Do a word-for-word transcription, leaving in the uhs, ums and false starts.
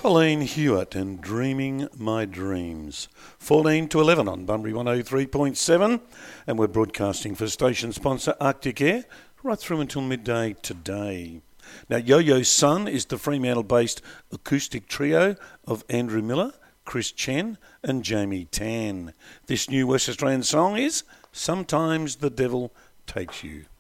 Colleen Hewitt and Dreaming My Dreams. fourteen to eleven on Bunbury one oh three point seven, and we're broadcasting for station sponsor Arctic Air right through until midday today. Now, Yo-Yo Sun is the Fremantle-based acoustic trio of Andrew Miller, Chris Chen and Jamie Tan. This new West Australian song is Sometimes the Devil Takes You.